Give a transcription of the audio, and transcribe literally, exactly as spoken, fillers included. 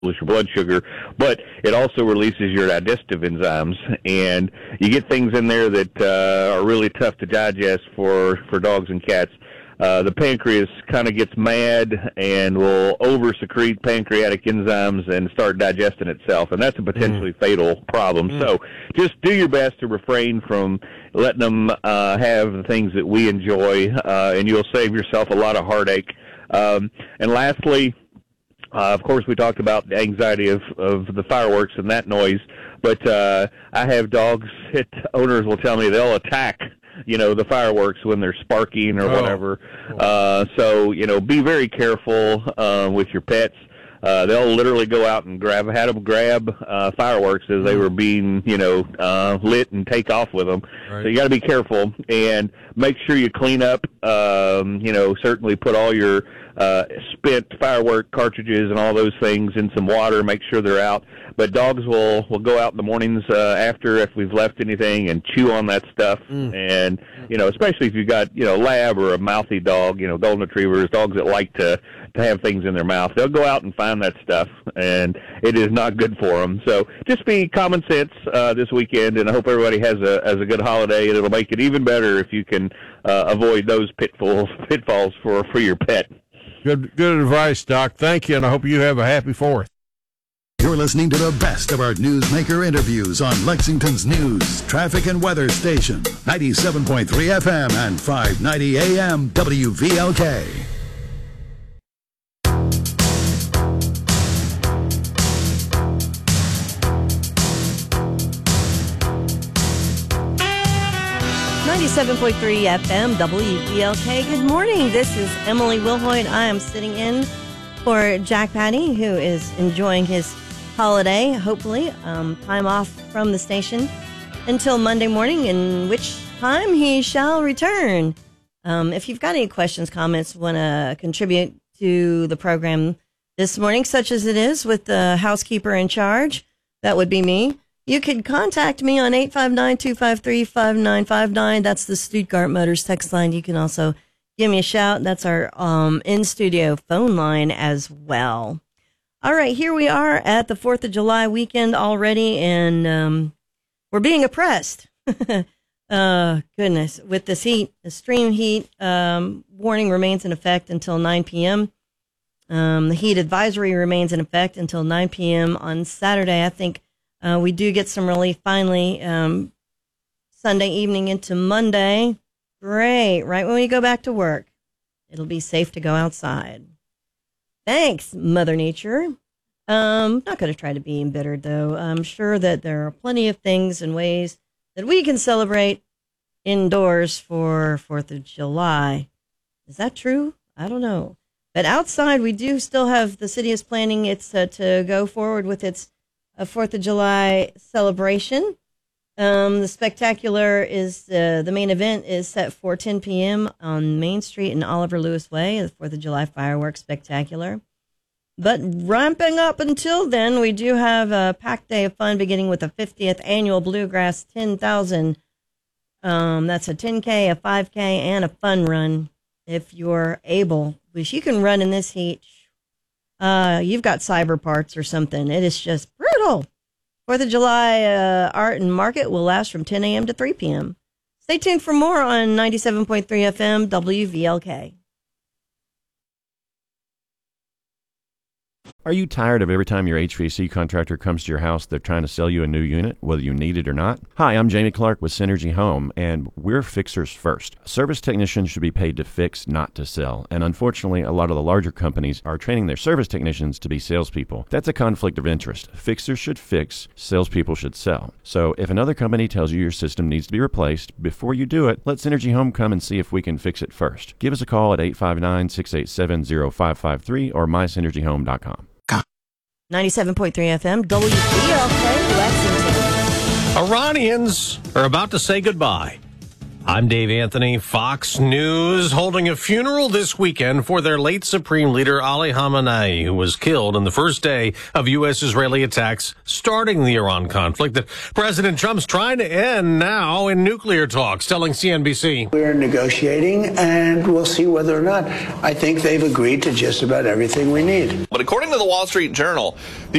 your blood sugar, but it also releases your digestive enzymes, and you get things in there that uh, are really tough to digest for, for dogs and cats. Uh, the pancreas kind of gets mad and will over-secrete pancreatic enzymes and start digesting itself, and that's a potentially mm. fatal problem. Mm. So just do your best to refrain from letting them uh, have the things that we enjoy, uh, and you'll save yourself a lot of heartache. Um, and lastly, uh, of course, we talked about the anxiety of, of the fireworks and that noise, but uh, I have dogs that owners will tell me they'll attack you know, the fireworks when they're sparking or oh. whatever. Uh, so, you know, be very careful uh, with your pets. Uh, they'll literally go out and grab, had them grab uh, fireworks as they were being, you know, uh, lit and take off with them. Right. So you got to be careful and make sure you clean up. Um, you know, certainly put all your uh, spent firework cartridges and all those things in some water. Make sure they're out. But dogs will, will go out in the mornings uh, after if we've left anything and chew on that stuff. Mm. And, you know, especially if you've got, you know, lab or a mouthy dog, you know, golden retrievers, dogs that like to, to have things in their mouth. They'll go out and find that stuff, and it is not good for them. So just be common sense uh, this weekend, and I hope everybody has a has a good holiday, and it'll make it even better if you can uh, avoid those pitfalls pitfalls for, for your pet. Good, good advice, Doc. Thank you, and I hope you have a happy Fourth. You're listening to the best of our Newsmaker interviews on Lexington's news, traffic, and weather station, ninety-seven point three F M and five ninety A M W V L K. ninety-seven point three F M W V L K. Good morning. This is Emily Wilhoit. I am sitting in for Jack Patty, who is enjoying his holiday, hopefully, um, time off from the station until Monday morning, in which time he shall return. Um, if you've got any questions, comments, want to contribute to the program this morning, such as it is with the housekeeper in charge, that would be me. You could contact me on eight five nine, two five three, five nine five nine. That's the Stuttgart Motors text line. You can also give me a shout. That's our um, in-studio phone line as well. All right, here we are at the fourth of July weekend already, and um, we're being oppressed. uh, goodness, with this heat, the extreme heat um, warning remains in effect until nine p.m. Um, the heat advisory remains in effect until nine p.m. on Saturday. I think uh, we do get some relief finally um, Sunday evening into Monday. Great, right when we go back to work. It'll be safe to go outside. Thanks, Mother Nature. Um, not going to try to be embittered, though. I'm sure that there are plenty of things and ways that we can celebrate indoors for fourth of July. Is that true? I don't know. But outside, we do still have, the city is planning its uh, to go forward with its uh, fourth of July celebration. Um, the spectacular is, uh, the main event is set for ten p.m. on Main Street and Oliver Lewis Way, the fourth of July fireworks spectacular. But ramping up until then, we do have a packed day of fun beginning with the fiftieth annual Bluegrass ten thousand. Um, that's a ten K, a five K, and a fun run if you're able. Which you can run in this heat. Uh, you've got cyber parts or something. It is just brutal. fourth of July uh, Art and Market will last from ten a.m. to three p.m. Stay tuned for more on ninety-seven point three F M W V L K. Are you tired of every time your H V A C contractor comes to your house, they're trying to sell you a new unit, whether you need it or not? Hi, I'm Jamie Clark with Synergy Home, and we're fixers first. Service technicians should be paid to fix, not to sell. And unfortunately, a lot of the larger companies are training their service technicians to be salespeople. That's a conflict of interest. Fixers should fix, salespeople should sell. So if another company tells you your system needs to be replaced, before you do it, let Synergy Home come and see if we can fix it first. Give us a call at eight five nine, six eight seven, zero five five three or my synergy home dot com. ninety-seven point three F M, W V L K, Lexington. Iranians are about to say goodbye. I'm Dave Anthony. Fox News holding a funeral this weekend for their late Supreme Leader Ali Khamenei, who was killed in the first day of U S-Israeli attacks starting the Iran conflict that President Trump's trying to end now in nuclear talks, telling C N B C. We're negotiating, and we'll see whether or not. I think they've agreed to just about everything we need. But according to the Wall Street Journal, the